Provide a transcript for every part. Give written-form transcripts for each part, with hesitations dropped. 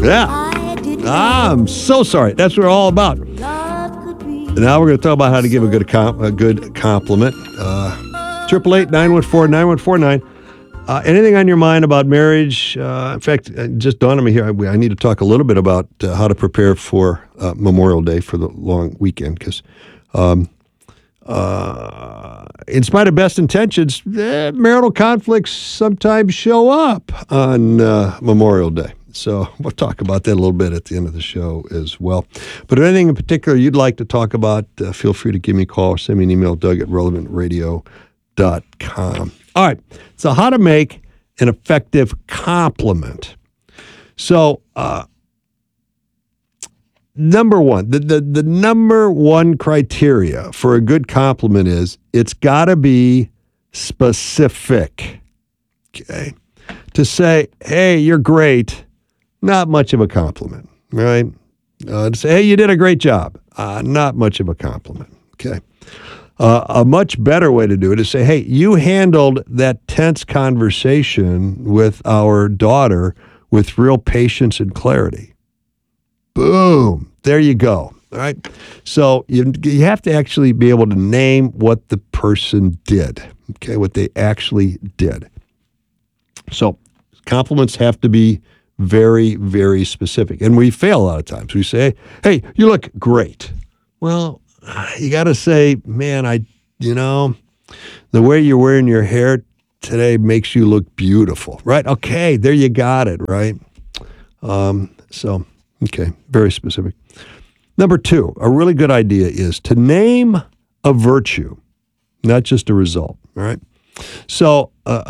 Yeah. I'm so sorry. That's what we're all about. Now we're going to talk about how to give a good compliment. 888-914-9149. Anything on your mind about marriage? In fact, it just dawned on me here. I need to talk a little bit about how to prepare for Memorial Day, for the long weekend, because in spite of best intentions, marital conflicts sometimes show up on Memorial Day. So we'll talk about that a little bit at the end of the show as well. But if anything in particular you'd like to talk about, feel free to give me a call or send me an email, Doug@relevantradio.com. All right, so how to make an effective compliment. So number one, the number one criteria for a good compliment is it's got to be specific. Okay? To say, hey, you're great, not much of a compliment, right? To say, hey, you did a great job, not much of a compliment, okay? A much better way to do it is say, hey, you handled that tense conversation with our daughter with real patience and clarity. Boom. There you go. All right. So you have to actually be able to name what the person did, okay, what they actually did. So compliments have to be very, very specific. And we fail a lot of times. We say, hey, you look great. Well, you got to say, man, the way you're wearing your hair today makes you look beautiful, right? Okay, there you got it, right? Okay, very specific. Number two, a really good idea is to name a virtue, not just a result, all right? So,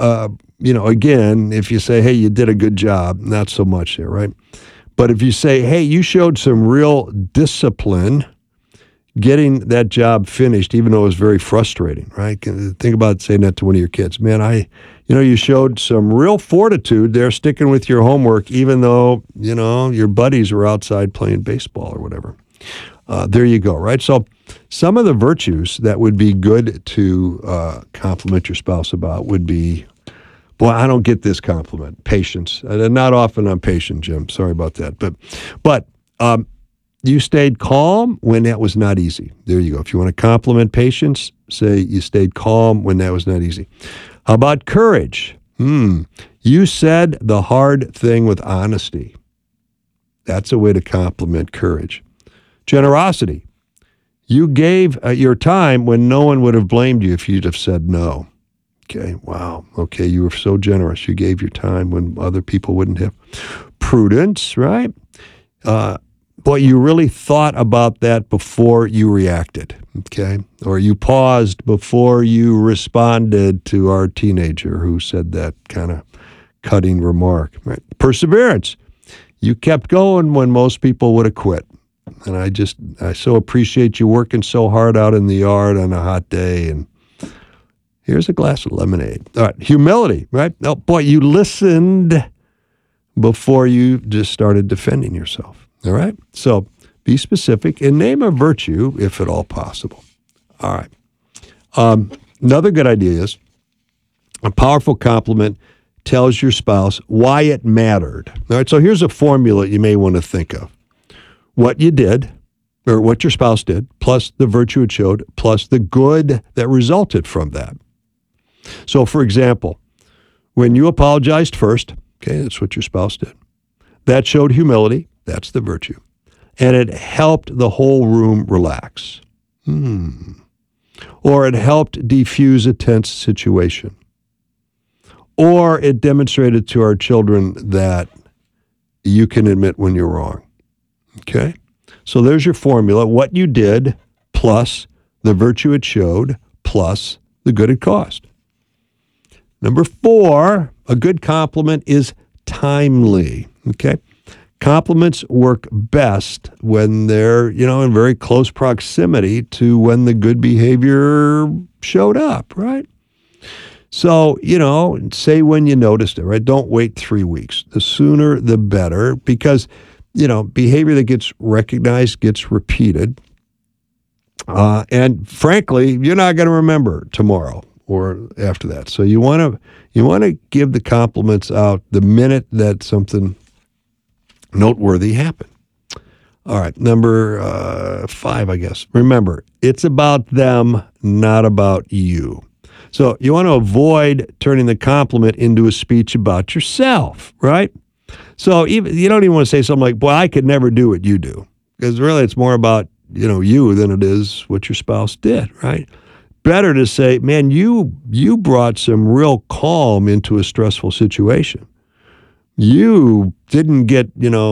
again, if you say, hey, you did a good job, not so much there, right? But if you say, hey, you showed some real discipline getting that job finished, even though it was very frustrating, right? Think about saying that to one of your kids. Man, you showed some real fortitude there sticking with your homework, even though, your buddies were outside playing baseball or whatever. There you go, right? So some of the virtues that would be good to compliment your spouse about would be, boy, I don't get this compliment, patience. Not often I'm patient, Jim. Sorry about that. But you stayed calm when that was not easy. There you go. If you want to compliment patience, say you stayed calm when that was not easy. How about courage? You said the hard thing with honesty. That's a way to compliment courage. Generosity. You gave your time when no one would have blamed you if you'd have said no. Okay, wow. Okay, you were so generous. You gave your time when other people wouldn't have. Prudence, right? Boy, you really thought about that before you reacted, okay? Or you paused before you responded to our teenager who said that kind of cutting remark. Right? Perseverance. You kept going when most people would have quit. And I so appreciate you working so hard out in the yard on a hot day. And here's a glass of lemonade. All right, humility, right? Oh, boy, you listened before you just started defending yourself. All right? So be specific and name a virtue if at all possible. All right. Another good idea is a powerful compliment tells your spouse why it mattered. All right, so here's a formula you may want to think of. What you did, or what your spouse did, plus the virtue it showed, plus the good that resulted from that. So, for example, when you apologized first, okay, that's what your spouse did. That showed humility. That's the virtue. And it helped the whole room relax. Or it helped defuse a tense situation. Or it demonstrated to our children that you can admit when you're wrong. Okay? So there's your formula. What you did plus the virtue it showed plus the good it caused. Number 4, a good compliment is timely. Okay? Compliments work best when they're, in very close proximity to when the good behavior showed up, right? So, say when you noticed it, right? Don't wait 3 weeks. The sooner, the better, because, behavior that gets recognized gets repeated. And frankly, you're not going to remember tomorrow or after that. So you want to give the compliments out the minute that something noteworthy happen. All right, number 5, I guess. Remember, it's about them, not about you. So you want to avoid turning the compliment into a speech about yourself, right? So even you don't even want to say something like, "Boy, I could never do what you do," because really it's more about you than it is what your spouse did, right? Better to say, "Man, you brought some real calm into a stressful situation. You didn't get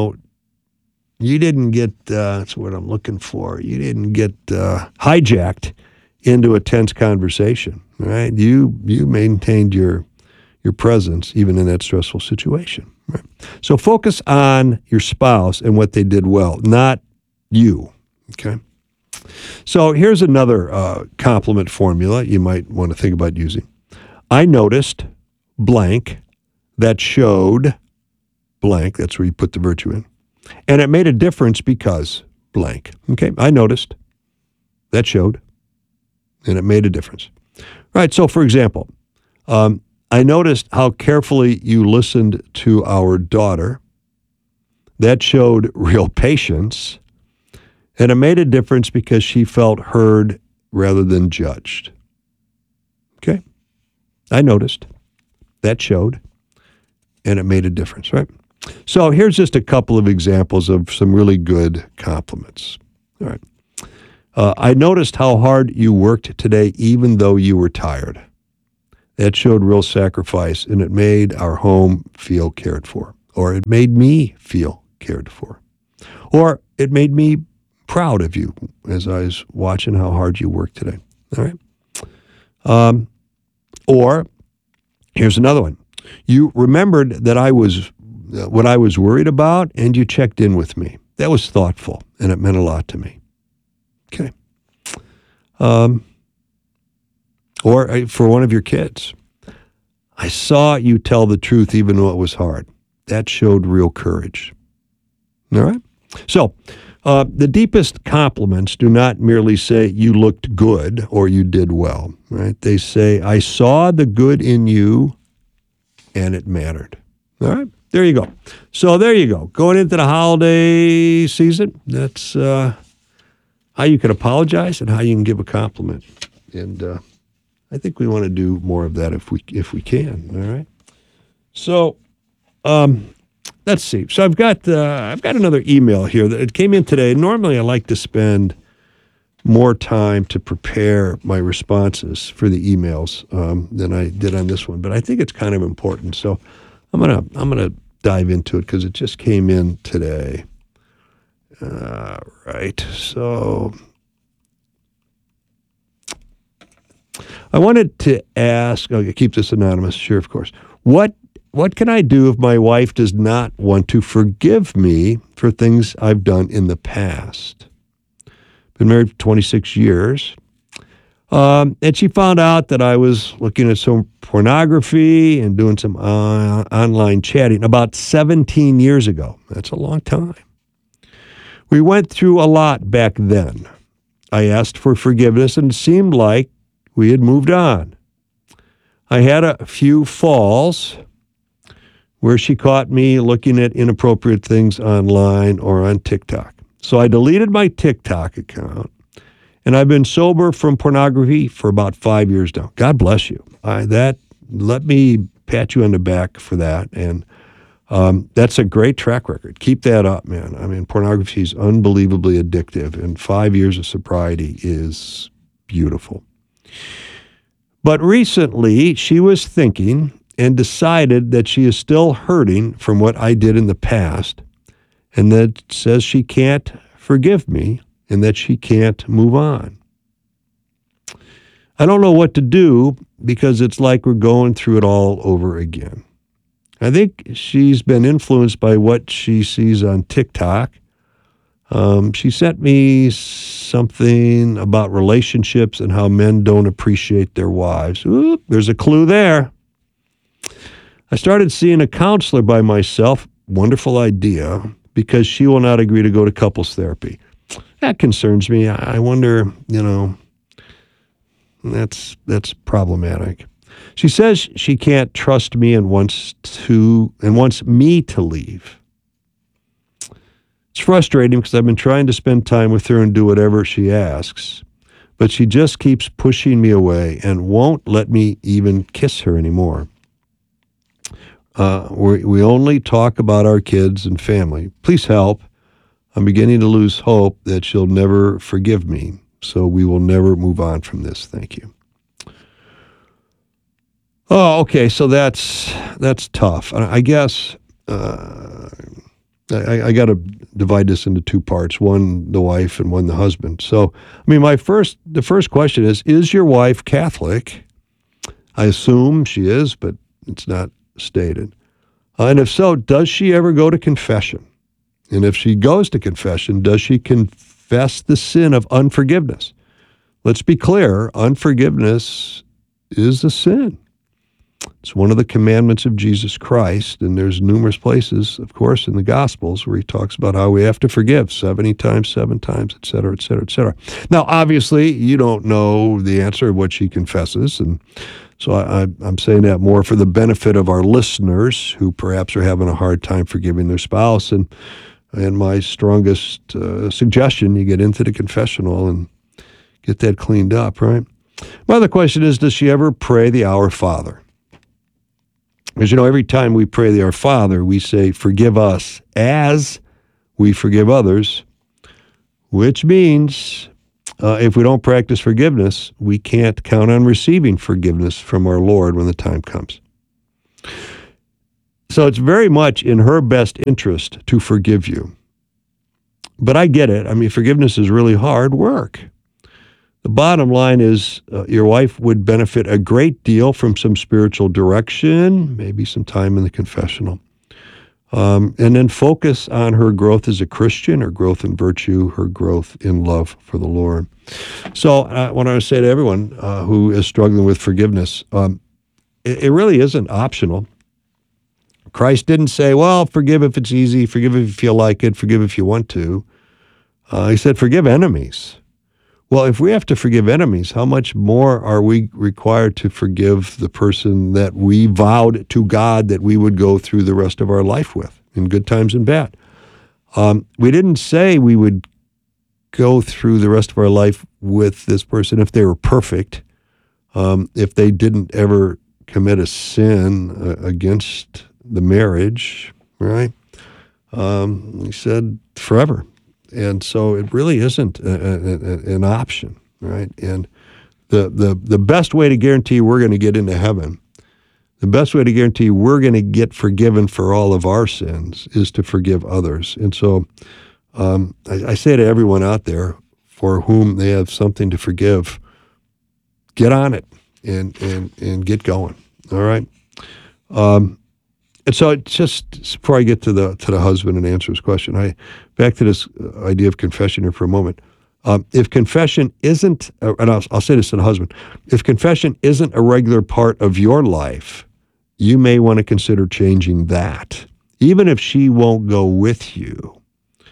that's what I'm looking for. You didn't get hijacked into a tense conversation, right? You maintained your presence even in that stressful situation. Right? So focus on your spouse and what they did well, not you. Okay. So here's another compliment formula you might want to think about using. I noticed blank that showed blank. That's where you put the virtue in. And it made a difference because blank. Okay, I noticed. That showed. And it made a difference. Right, so for example, I noticed how carefully you listened to our daughter. That showed real patience. And it made a difference because she felt heard rather than judged. Okay, I noticed. That showed. And it made a difference, right? So here's just a couple of examples of some really good compliments. All right. I noticed how hard you worked today, even though you were tired. That showed real sacrifice, and it made our home feel cared for. Or it made me feel cared for. Or it made me proud of you as I was watching how hard you worked today. All right. Or here's another one. You remembered that I was what I was worried about, and you checked in with me. That was thoughtful, and it meant a lot to me. Okay. Or for one of your kids, I saw you tell the truth even though it was hard. That showed real courage. All right? So, the deepest compliments do not merely say you looked good or you did well, right? They say, I saw the good in you and it mattered. All right? There you go. So there you go. Going into the holiday season, that's how you can apologize and how you can give a compliment. And I think we want to do more of that if we can. All right. So let's see. So I've got another email here that it came in today. Normally I like to spend more time to prepare my responses for the emails than I did on this one, but I think it's kind of important. So I'm gonna dive into it because it just came in today. Right. So I wanted to ask. Okay, keep this anonymous. Sure, of course. What can I do if my wife does not want to forgive me for things I've done in the past? Been married for 26 years. And she found out that I was looking at some pornography and doing some online chatting about 17 years ago. That's a long time. We went through a lot back then. I asked for forgiveness and it seemed like we had moved on. I had a few falls where she caught me looking at inappropriate things online or on TikTok. So I deleted my TikTok account. And I've been sober from pornography for about 5 years now. God bless you. Let me pat you on the back for that. And that's a great track record. Keep that up, man. I mean, pornography is unbelievably addictive, and 5 years of sobriety is beautiful. But recently, she was thinking and decided that she is still hurting from what I did in the past, and that says she can't forgive me and that she can't move on. I don't know what to do because it's like we're going through it all over again. I think she's been influenced by what she sees on TikTok. She sent me something about relationships and how men don't appreciate their wives. Ooh, there's a clue there. I started seeing a counselor by myself. Wonderful idea, because she will not agree to go to couples therapy. That concerns me. I wonder, that's problematic. She says she can't trust me and wants me to leave. It's frustrating because I've been trying to spend time with her and do whatever she asks, but she just keeps pushing me away and won't let me even kiss her anymore. We only talk about our kids and family. Please help. I'm beginning to lose hope that she'll never forgive me, so we will never move on from this. Thank you. Oh, okay, so that's tough. I guess I got to divide this into two parts, one the wife and one the husband. So, I mean, the first question is your wife Catholic? I assume she is, but it's not stated. And if so, does she ever go to confession? And if she goes to confession, does she confess the sin of unforgiveness? Let's be clear, unforgiveness is a sin. It's one of the commandments of Jesus Christ, and there's numerous places, of course, in the Gospels where he talks about how we have to forgive 70 times, 7 times, et cetera, et cetera, et cetera. Now, obviously, you don't know the answer of what she confesses, and so I'm saying that more for the benefit of our listeners who perhaps are having a hard time forgiving their spouse. And my strongest suggestion, you get into the confessional and get that cleaned up, right? My other question is, does she ever pray the Our Father? Because, every time we pray the Our Father, we say, forgive us as we forgive others, which means if we don't practice forgiveness, we can't count on receiving forgiveness from our Lord when the time comes. So it's very much in her best interest to forgive you. But I get it. I mean, forgiveness is really hard work. The bottom line is your wife would benefit a great deal from some spiritual direction, maybe some time in the confessional, and then focus on her growth as a Christian, her growth in virtue, her growth in love for the Lord. So I want to say to everyone who is struggling with forgiveness, it really isn't optional. Christ didn't say, well, forgive if it's easy, forgive if you feel like it, forgive if you want to. He said, forgive enemies. Well, if we have to forgive enemies, how much more are we required to forgive the person that we vowed to God that we would go through the rest of our life with, in good times and bad? We didn't say we would go through the rest of our life with this person if they were perfect, if they didn't ever commit a sin against the marriage, right? He said forever. And so it really isn't an option, right? And the best way to guarantee we're going to get into heaven, the best way to guarantee we're going to get forgiven for all of our sins is to forgive others. And so I say to everyone out there for whom they have something to forgive, get on it and get going, all right? And so just before I get to the husband and answer his question, back to this idea of confession here for a moment. If confession isn't, and I'll say this to the husband, if confession isn't a regular part of your life, you may want to consider changing that, even if she won't go with you.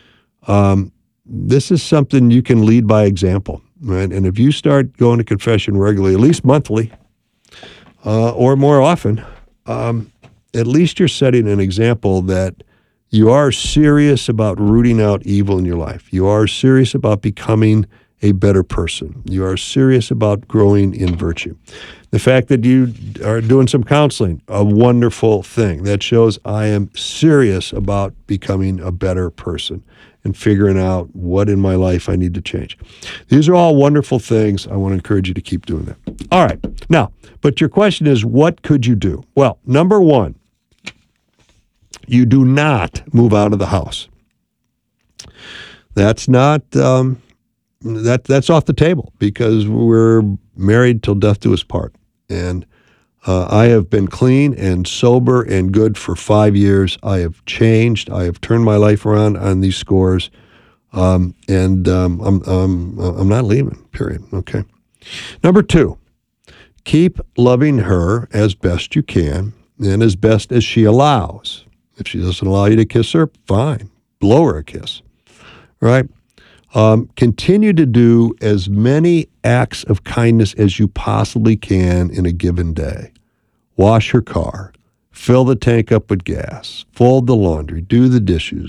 This is something you can lead by example, right? And if you start going to confession regularly, at least monthly, or more often, at least you're setting an example that you are serious about rooting out evil in your life. You are serious about becoming a better person. You are serious about growing in virtue. The fact that you are doing some counseling, a wonderful thing. That shows I am serious about becoming a better person and figuring out what in my life I need to change. These are all wonderful things. I want to encourage you to keep doing that. All right. Now, but your question is, what could you do? Well, number one, you do not move out of the house. That's not that's off the table because we're married till death do us part. And I have been clean and sober and good for 5 years. I have changed. I have turned my life around on these scores, and I'm not leaving. Period. Okay. Number two, keep loving her as best you can and as best as she allows. If she doesn't allow you to kiss her, fine. Blow her a kiss, right? Continue to do as many acts of kindness as you possibly can in a given day. Wash her car, fill the tank up with gas, fold the laundry, do the dishes,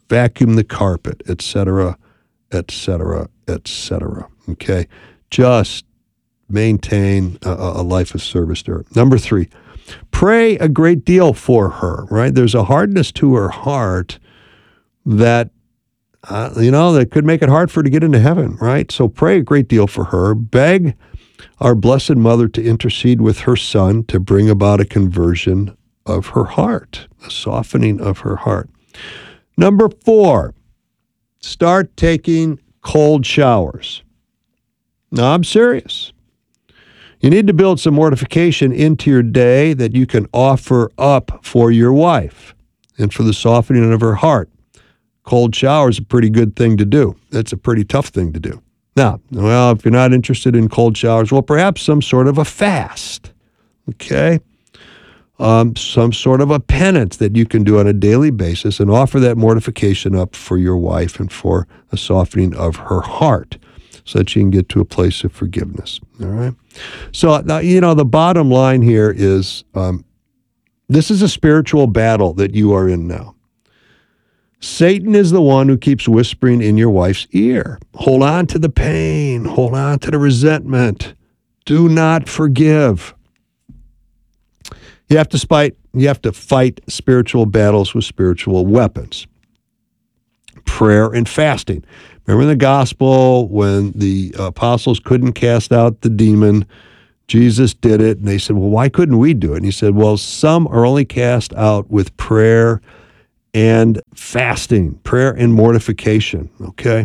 vacuum the carpet, etc., etc., etc. Okay? Just maintain a life of service to her. Number 3, pray a great deal for her, right? There's a hardness to her heart that, that could make it hard for her to get into heaven, right? So pray a great deal for her. Beg our Blessed Mother to intercede with her Son to bring about a conversion of her heart, a softening of her heart. Number 4, start taking cold showers. Now, I'm serious. You need to build some mortification into your day that you can offer up for your wife and for the softening of her heart. Cold shower is a pretty good thing to do. It's a pretty tough thing to do. Now, if you're not interested in cold showers, well, perhaps some sort of a fast, okay? Some sort of a penance that you can do on a daily basis and offer that mortification up for your wife and for a softening of her heart so that she can get to a place of forgiveness, all right? So, the bottom line here is this is a spiritual battle that you are in now. Satan is the one who keeps whispering in your wife's ear. Hold on to the pain. Hold on to the resentment. Do not forgive. You have to fight spiritual battles with spiritual weapons. Prayer and fasting. Remember in the gospel when the apostles couldn't cast out the demon, Jesus did it, and they said, well, why couldn't we do it? And he said, well, some are only cast out with prayer and fasting, prayer and mortification, okay?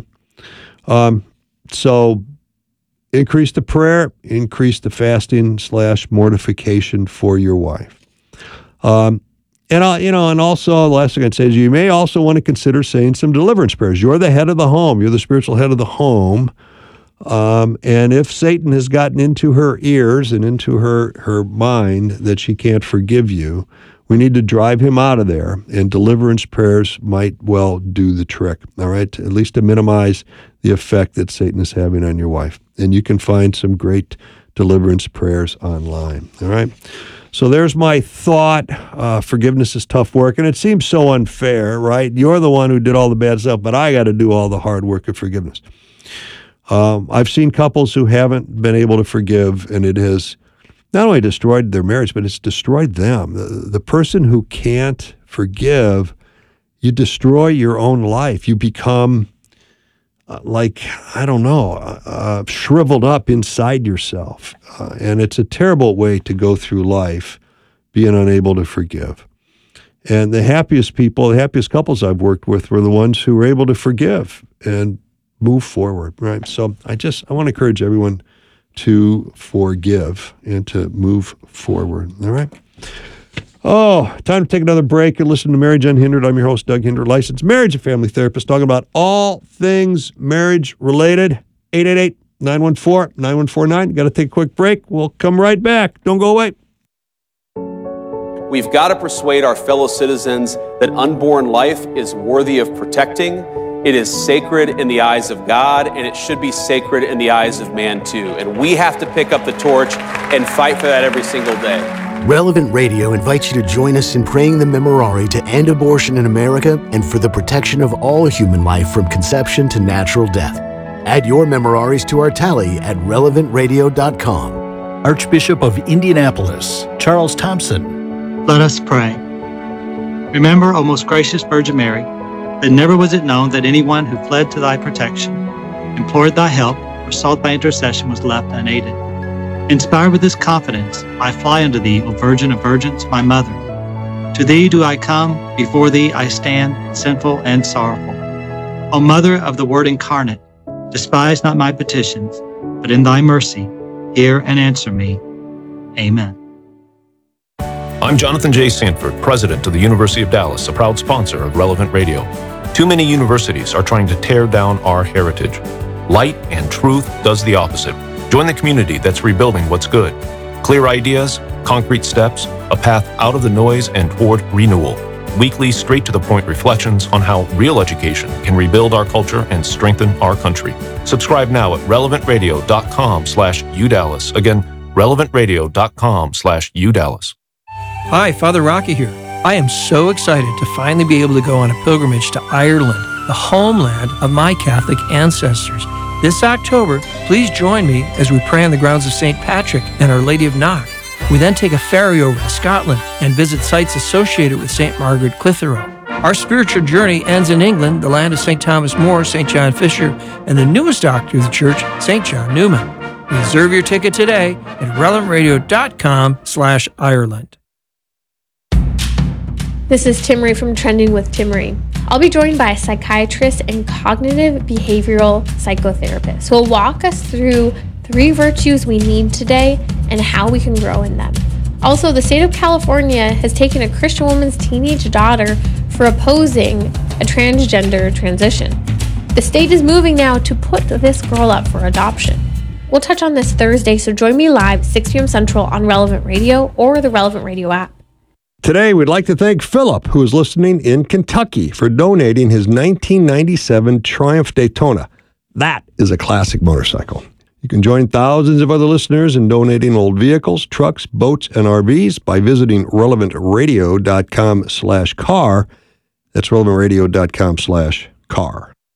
So increase the prayer, increase the fasting / mortification for your wife. And also, the last thing I'd say is you may also want to consider saying some deliverance prayers. You're the head of the home. You're the spiritual head of the home. And if Satan has gotten into her ears and into her mind that she can't forgive you, we need to drive him out of there, and deliverance prayers might well do the trick, all right, at least to minimize the effect that Satan is having on your wife. And you can find some great deliverance prayers online, all right? So there's my thought. Forgiveness is tough work, and it seems so unfair, right? You're the one who did all the bad stuff, but I got to do all the hard work of forgiveness. I've seen couples who haven't been able to forgive, and it has not only destroyed their marriage, but it's destroyed them. The person who can't forgive, you destroy your own life. You become shriveled up inside yourself. And it's a terrible way to go through life, being unable to forgive. And the happiest couples I've worked with were the ones who were able to forgive and move forward, right? So I want to encourage everyone to forgive and to move forward, all right? Oh, time to take another break and listen to Marriage Unhindered. I'm your host, Doug Hinder, licensed marriage and family therapist, talking about all things marriage-related. 888-914-9149. Got to take a quick break. We'll come right back. Don't go away. We've got to persuade our fellow citizens that unborn life is worthy of protecting. It is sacred in the eyes of God, and it should be sacred in the eyes of man too. And we have to pick up the torch and fight for that every single day. Relevant Radio invites you to join us in praying the Memorare to end abortion in America and for the protection of all human life from conception to natural death. Add your Memoraries to our tally at relevantradio.com. Archbishop of Indianapolis, Charles Thompson. Let us pray. Remember, O most gracious Virgin Mary, that never was it known that anyone who fled to thy protection, implored thy help, or sought thy intercession was left unaided. Inspired with this confidence, I fly unto thee, O Virgin of Virgins, my Mother. To thee do I come, before thee I stand, sinful and sorrowful. O Mother of the Word incarnate, despise not my petitions, but in thy mercy, hear and answer me. Amen. I'm Jonathan J. Sanford, president of the University of Dallas, a proud sponsor of Relevant Radio. Too many universities are trying to tear down our heritage. Light and truth does the opposite. Join the community that's rebuilding what's good. Clear ideas, concrete steps, a path out of the noise and toward renewal. Weekly, straight-to-the-point reflections on how real education can rebuild our culture and strengthen our country. Subscribe now at relevantradio.com/UDallas. Again, relevantradio.com/UDallas. Hi, Father Rocky here. I am so excited to finally be able to go on a pilgrimage to Ireland, the homeland of my Catholic ancestors. This October, please join me as we pray on the grounds of St. Patrick and Our Lady of Knock. We then take a ferry over to Scotland and visit sites associated with St. Margaret Clitheroe. Our spiritual journey ends in England, the land of St. Thomas More, St. John Fisher, and the newest doctor of the church, St. John Newman. Reserve your ticket today at relevantradio.com/Ireland. This is Timmery from Trending with Timmery. I'll be joined by a psychiatrist and cognitive behavioral psychotherapist who will walk us through 3 virtues we need today and how we can grow in them. Also, the state of California has taken a Christian woman's teenage daughter for opposing a transgender transition. The state is moving now to put this girl up for adoption. We'll touch on this Thursday, so join me live 6 p.m. Central on Relevant Radio or the Relevant Radio app. Today, we'd like to thank Philip, who is listening in Kentucky, for donating his 1997 Triumph Daytona. That is a classic motorcycle. You can join thousands of other listeners in donating old vehicles, trucks, boats, and RVs by visiting relevantradio.com/car. That's relevantradio.com/car.